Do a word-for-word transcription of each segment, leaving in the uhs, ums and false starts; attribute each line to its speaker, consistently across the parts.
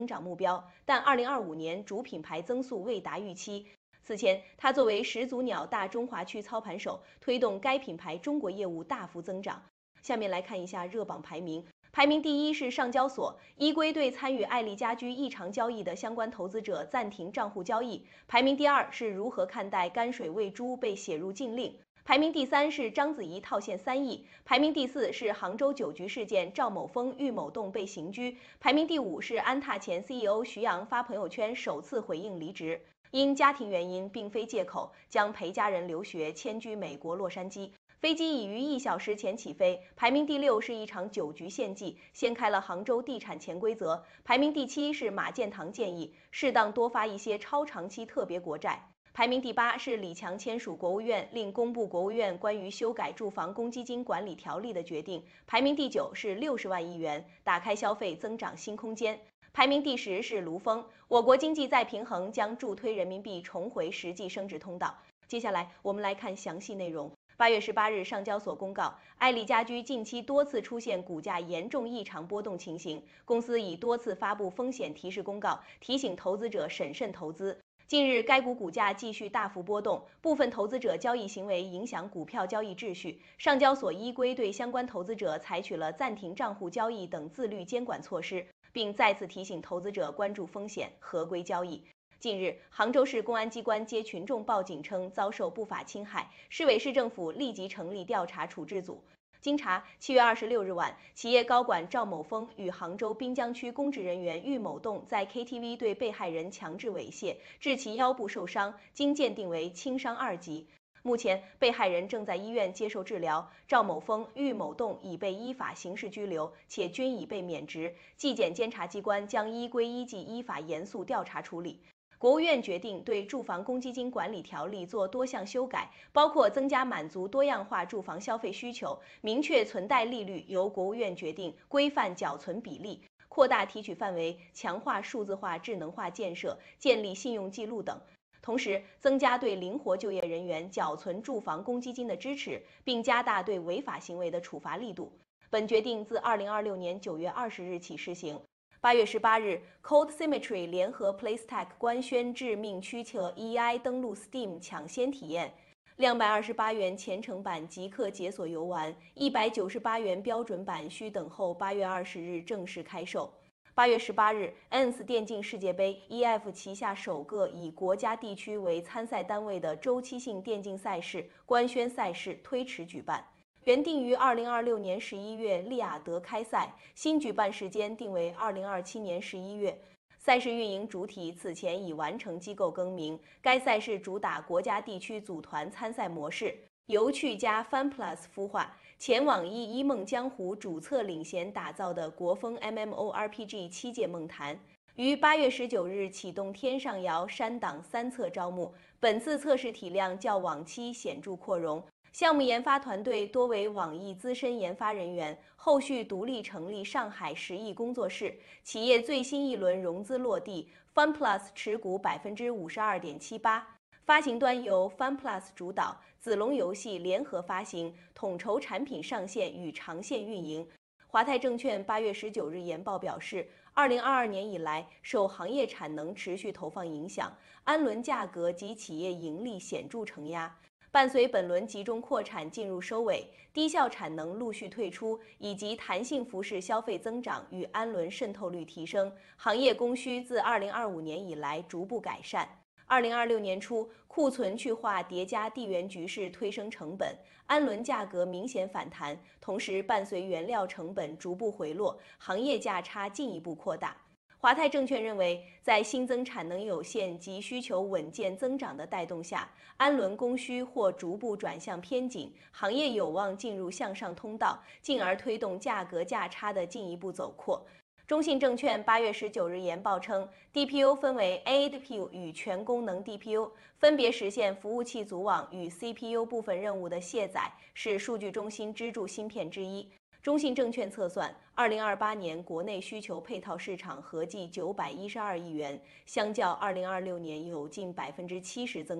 Speaker 1: 增长目标，但二零二五年主品牌增速未达预期。此前，他作为始祖鸟大中华区操盘手，推动该品牌中国业务大幅增长。下面来看一下热榜排名。排名第一是上交所，依规对参与爱丽家居异常交易的相关投资者暂停账户交易。排名第二是如何看待甘水喂猪被写入禁令。排名第三是章子怡套现三亿，排名第四是杭州酒局事件赵某峰、郁某栋被刑拘，排名第五是安踏前 C E O 徐阳发朋友圈首次回应离职，因家庭原因并非借口，将陪家人留学迁居美国洛杉矶。飞机已于一小时前起飞。排名第六是一场酒局献祭，掀开了杭州地产潜规则。排名第七是马建堂建议适当多发一些超长期特别国债。排名第八是李强签署国务院令公布国务院关于修改住房公积金管理条例的决定。排名第九是六十万亿元，打开消费增长新空间。排名第十是卢峰，我国经济再平衡将助推人民币重回实际升值通道。接下来我们来看详细内容。八月十八日，上交所公告，爱丽家居近期多次出现股价严重异常波动情形，公司已多次发布风险提示公告，提醒投资者审慎投资。近日，该股股价继续大幅波动，部分投资者交易行为影响股票交易秩序。上交所依规对相关投资者采取了暂停账户交易等自律监管措施，并再次提醒投资者关注风险，合规交易。近日，杭州市公安机关接群众报警称遭受不法侵害，市委市政府立即成立调查处置组。经查，七月二十六日晚，企业高管赵某峰与杭州滨江区公职人员郁某栋在 K T V 对被害人强制猥亵，致其腰部受伤，经鉴定为轻伤二级。目前，被害人正在医院接受治疗，赵某峰、郁某栋已被依法刑事拘留，且均已被免职。纪检监察机关将依规依纪依法严肃调查处理。国务院决定对住房公积金管理条例做多项修改，包括增加满足多样化住房消费需求，明确存贷利率由国务院决定，规范缴存比例，扩大提取范围，强化数字化智能化建设，建立信用记录等。同时，增加对灵活就业人员缴存住房公积金的支持，并加大对违法行为的处罚力度。本决定自二零二六年九月二十日起施行。八月十八日 ，Code Symmetry 联合 PlayStack 官宣致命驱策 E I 登录 Steam 抢先体验，两百二十八元前程版即刻解锁游玩，一百九十八元标准版需等候八月二十日正式开售。八月十八日 ，N S 电竞世界杯 E F 旗下首个以国家地区为参赛单位的周期性电竞赛事官宣赛事推迟举办。原定于二零二六年十一月利雅得开赛，新举办时间定为二零二七年十一月。赛事运营主体此前已完成机构更名，该赛事主打国家地区组团参赛模式，由趣加 FunPlus 孵化，前网易一梦江湖主策领衔打造的国风 M M O R P G 七界梦坛。于八月十九日启动天上遥山档三测招募，本次测试体量较往期显著扩容。项目研发团队多为网易资深研发人员，后续独立成立上海十亿工作室。企业最新一轮融资落地 ，FunPlus 持股百分之五十二点七八。发行端由 FunPlus 主导，子龙游戏联合发行，统筹产品上线与长线运营。华泰证券八月十九日研报表示，二零二二年以来，受行业产能持续投放影响，氨纶价格及企业盈利显著承压。伴随本轮集中扩产进入收尾，低效产能陆续退出，以及弹性服饰消费增长与氨纶渗透率提升，行业供需自二零二五年以来逐步改善。二零二六年初，库存去化叠加地缘局势推升成本，氨纶价格明显反弹，同时伴随原料成本逐步回落，行业价差进一步扩大。华泰证券认为，在新增产能有限及需求稳健增长的带动下，氨纶供需或逐步转向偏紧，行业有望进入向上通道，进而推动价格价差的进一步走扩。中信证券八月十九日研报称 ，D P U 分为 A D P U 与全功能 D P U， 分别实现服务器组网与 C P U 部分任务的卸载，是数据中心支柱芯片之一。中信证券测算，二零二八年国内需求配套市场合计九百一十二亿元，相较二零二六年有近百分之七十增长。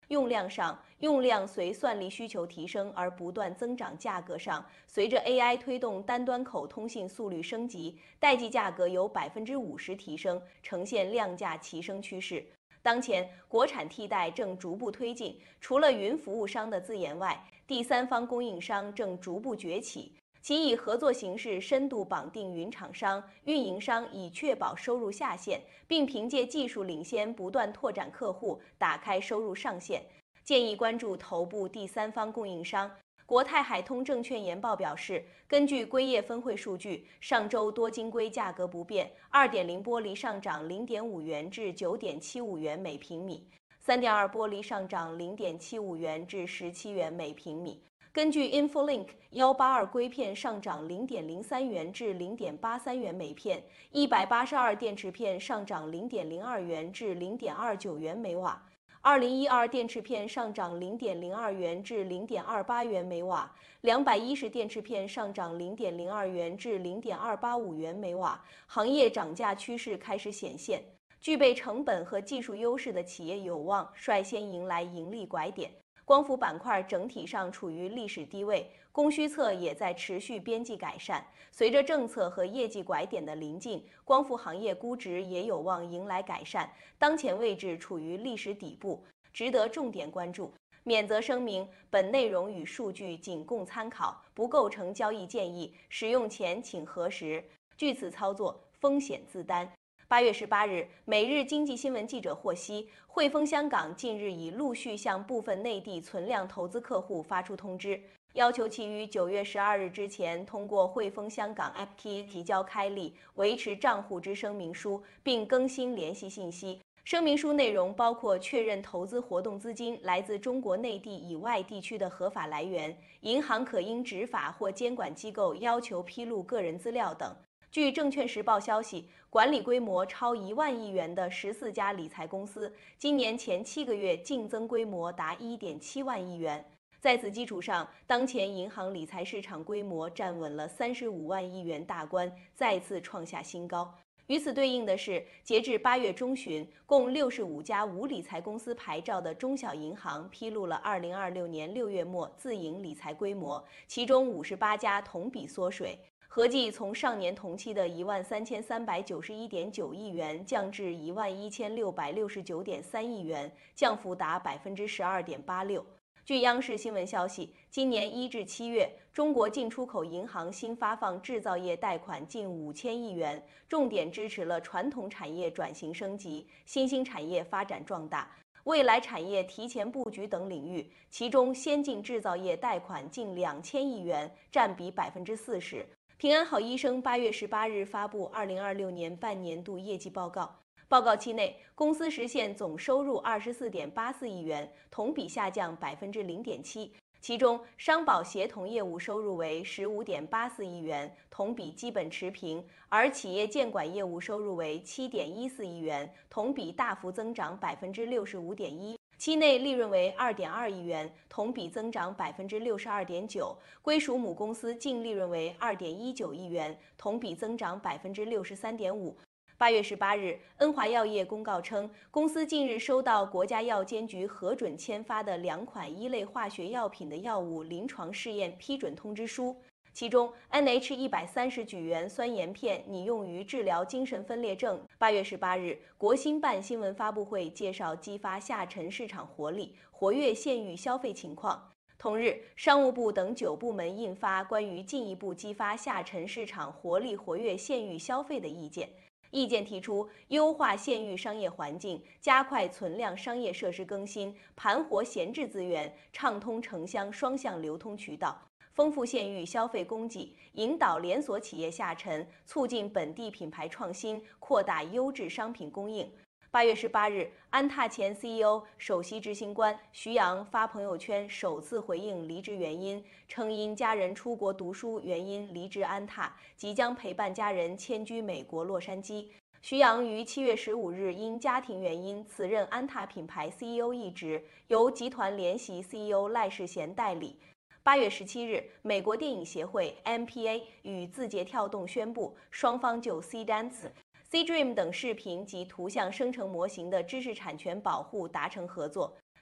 Speaker 1: 用量上，用量随算力需求提升而不断增长；价格上，随着 A I 推动单端口通信速率升级，代际价格有百分之五十提升，呈现量价齐升趋势。当前，国产替代正逐步推进，除了云服务商的自研外，第三方供应商正逐步崛起。其以合作形式深度绑定云厂商、运营商，以确保收入下限，并凭借技术领先不断拓展客户，打开收入上限。建议关注头部第三方供应商。国泰海通证券研报表示，根据硅业分会数据，上周多晶硅价格不变， 二点零 玻璃上涨 零点五元至 九点七五元每平米， 三点二 玻璃上涨 零点七五元至十七元每平米。根据 InfoLink， 一八二硅片上涨 零点零三元至 零点八三元每片， 一百八十二电池片上涨 零点零二元至 零点二九元每瓦，二零一二电池片上涨 零点零二元至 零点二八元每瓦，两百一十电池片上涨 零点零二元至 零点二八五元每瓦，行业涨价趋势开始显现。具备成本和技术优势的企业有望率先迎来盈利拐点。光伏板块整体上处于历史低位，供需侧也在持续边际改善。随着政策和业绩拐点的临近，光伏行业估值也有望迎来改善，当前位置处于历史底部，值得重点关注。免责声明：本内容与数据仅供参考，不构成交易建议，使用前请核实。据此操作，风险自担。八月十八日，每日经济新闻记者获悉，汇丰香港近日已陆续向部分内地存量投资客户发出通知，要求其于九月十二日之前通过汇丰香港 A P P 提交开立、维持账户之声明书，并更新联系信息。声明书内容包括确认投资活动资金来自中国内地以外地区的合法来源，银行可因执法或监管机构要求披露个人资料等。据证券时报消息，管理规模超一万亿元的十四家理财公司，今年前七个月净增规模达一点七万亿元。在此基础上，当前银行理财市场规模站稳了三十五万亿元大关，再次创下新高。与此对应的是，截至八月中旬，共六十五家无理财公司牌照的中小银行披露了二零二六年六月末自营理财规模，其中五十八家同比缩水。合计从上年同期的一万三千三百九十一点九亿元降至一万一千六百六十九点三亿元，降幅达百分之十二点八六。据央视新闻消息，今年一至七月，中国进出口银行新发放制造业贷款近五千亿元，重点支持了传统产业转型升级、新兴产业发展壮大、未来产业提前布局等领域，其中先进制造业贷款近两千亿元，占比百分之四十。平安好医生八月十八日发布二零二六年半年度业绩报告。报告期内，公司实现总收入二十四点八四亿元，同比下降百分之零点七。其中，商保协同业务收入为十五点八四亿元，同比基本持平；而企业监管业务收入为七点一四亿元，同比大幅增长百分之六十五点一。期内利润为二点二亿元，同比增长百分之六十二点九，归属母公司净利润为二点一九亿元，同比增长百分之六十三点五。八月十八日，恩华药业公告称，公司近日收到国家药监局核准签发的两款一类化学药品的药物临床试验批准通知书。其中 N H 一百三十举元酸盐片拟用于治疗精神分裂症。八月十八日，国新办新闻发布会介绍激发下沉市场活力，活跃县域消费情况。同日，商务部等九部门印发关于进一步激发下沉市场活力、活跃县域消费的意见。意见提出，优化县域商业环境，加快存量商业设施更新，盘活闲置资源，畅通城乡双向流通渠道，丰富县域消费供给，引导连锁企业下沉，促进本地品牌创新，扩大优质商品供应。八月十八日，安踏前 C E O、首席执行官徐阳发朋友圈首次回应离职原因，称因家人出国读书原因离职安踏，即将陪伴家人迁居美国洛杉矶。徐阳于七月十五日因家庭原因辞任安踏品牌 C E O 一职，由集团联席 C E O 赖世贤代理。八月十七日，美国电影协会 M P A 与字节跳动宣布，双方就 C Dance、C Dream 等视频及图像生成模型的知识产权保护达成合作。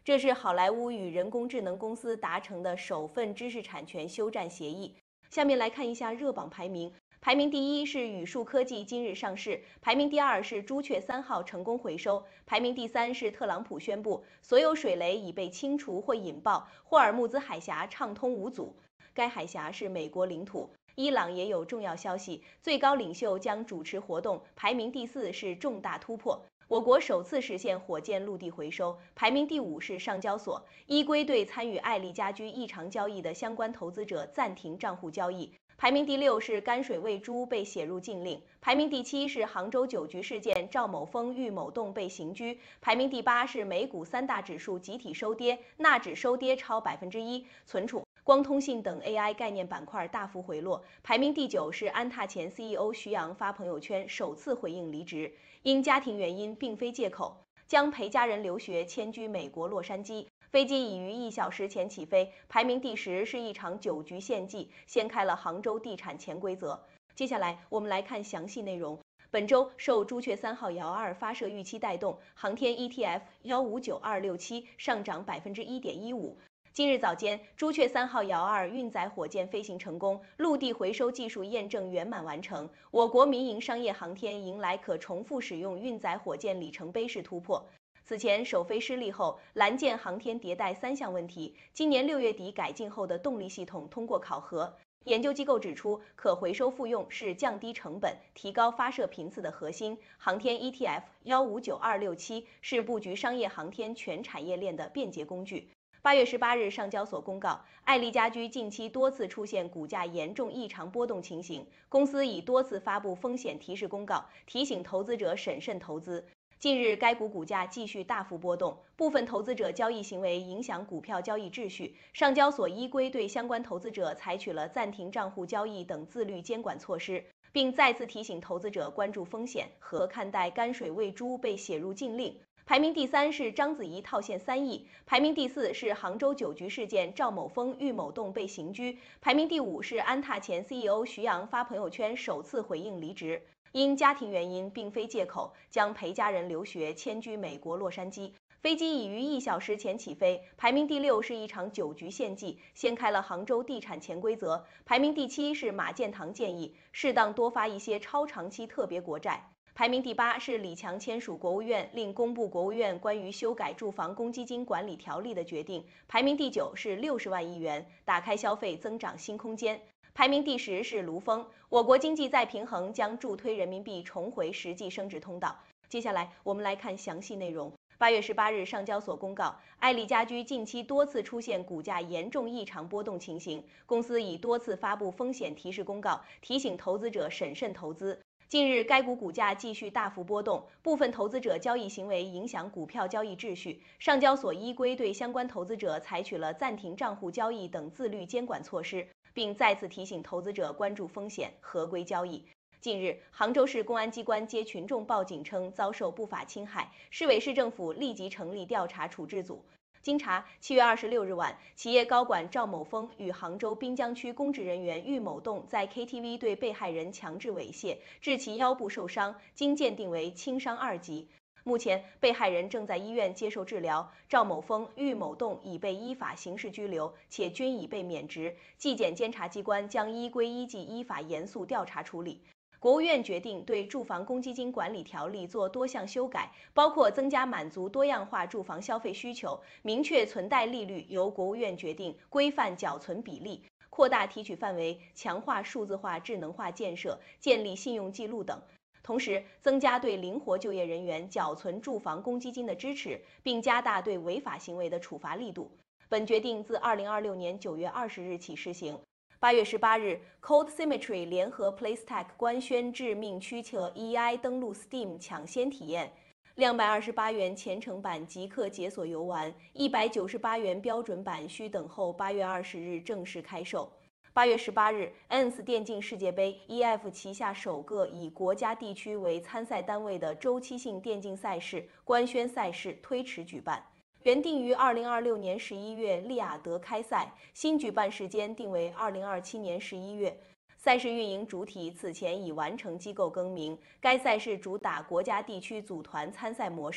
Speaker 1: 这是好莱坞与人工智能公司达成的首份知识产权休战协议。下面来看一下热榜排名。排名第一是宇树科技今日上市，排名第二是朱雀三号成功回收，排名第三是特朗普宣布所有水雷已被清除或引爆，霍尔木兹海峡畅通无阻。该海峡是美国领土。伊朗也有重要消息，最高领袖将主持活动，排名第四是重大突破。我国首次实现火箭陆地回收，排名第五是上交所依规对参与爱丽家居异常交易的相关投资者暂停账户交易。排名第六是甘水喂猪被写入禁令，排名第七是杭州酒局事件赵某峰、郁某栋被刑拘，排名第八是美股三大指数集体收跌，纳指收跌超百分之一，存储、光通信等 A I 概念板块大幅回落。排名第九是安踏前 C E O 徐阳发朋友圈首次回应离职，因家庭原因并非借口，将陪家人留学迁居美国洛杉矶。飞机已于一小时前起飞，排名第十是一场酒局献祭，掀开了杭州地产潜规则。接下来我们来看详细内容。本周受朱雀三号遥二发射预期带动，航天 E T F 一五九二六七上涨百分之一点一五。今日早间，朱雀三号遥二运载火箭飞行成功，陆地回收技术验证圆满完成，我国民营商业航天迎来可重复使用运载火箭里程碑式突破。此前首飞失利后，蓝箭航天迭代三项问题，今年六月底改进后的动力系统通过考核。研究机构指出，可回收复用是降低成本、提高发射频次的核心。航天 E T F 一五九二六七是布局商业航天全产业链的便捷工具。八月十八日，上交所公告，爱丽家居近期多次出现股价严重异常波动情形，公司已多次发布风险提示公告，提醒投资者审慎投资。近日，该股股价继续大幅波动，部分投资者交易行为影响股票交易秩序。上交所依规对相关投资者采取了暂停账户交易等自律监管措施，并再次提醒投资者关注风险和看待甘水喂猪被写入禁令。排名第三是章子怡套现三亿，排名第四是杭州酒局事件赵某峰、郁某栋被刑拘，排名第五是安踏前 C E O 徐阳发朋友圈首次回应离职。因家庭原因并非借口，将陪家人留学迁居美国洛杉矶。飞机已于一小时前起飞。排名第六是一场酒局献祭，掀开了杭州地产潜规则。排名第七是马建堂建议适当多发一些超长期特别国债。排名第八是李强签署国务院令公布国务院关于修改住房公积金管理条例的决定。排名第九是六十万亿元，打开消费增长新空间。排名第十是卢峰，我国经济再平衡将助推人民币重回实际升值通道。接下来我们来看详细内容。八月十八日，上交所公告，爱丽家居近期多次出现股价严重异常波动情形，公司已多次发布风险提示公告，提醒投资者审慎投资。近日，该股股价继续大幅波动，部分投资者交易行为影响股票交易秩序。上交所依规对相关投资者采取了暂停账户交易等自律监管措施，并再次提醒投资者关注风险，合规交易。近日，杭州市公安机关接群众报警称遭受不法侵害，市委市政府立即成立调查处置组。经查，七月二十六日晚，企业高管赵某峰与杭州滨江区公职人员郁某栋在 K T V 对被害人强制猥亵，致其腰部受伤，经鉴定为轻伤二级。目前，被害人正在医院接受治疗，赵某峰、郁某栋已被依法刑事拘留，且均已被免职。纪检监察机关将依规依纪依法严肃调查处理。国务院决定对住房公积金管理条例做多项修改，包括增加满足多样化住房消费需求，明确存贷利率由国务院决定，规范缴存比例，扩大提取范围，强化数字化智能化建设，建立信用记录等。同时，增加对灵活就业人员缴存住房公积金的支持，并加大对违法行为的处罚力度。本决定自二零二六年九月二十日起施行。八月十八日 ，Code Symmetry 联合 PlayStack 官宣致命驱策 E I 登陆 Steam 抢先体验，两百二十八元前程版即刻解锁游玩，一百九十八元标准版需等候八月二十日正式开售。八月十八日 ，N S 电竞世界杯 E F 旗下首个以国家地区为参赛单位的周期性电竞赛事官宣赛事推迟举办。原定于二零二六年十一月利雅得开赛，新举办时间定为二零二七年十一月。赛事运营主体此前已完成机构更名，该赛事主打国家地区组团参赛模式。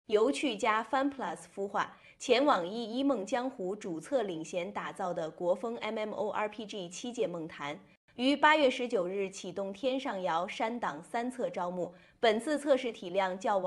Speaker 1: 有趣加 FunPlus 孵化，前网易《一梦江湖》主策领衔打造的国风 M M O R P G 七界梦谈，于八月十九日启动天上瑶删档三测招募。本次测试体量较往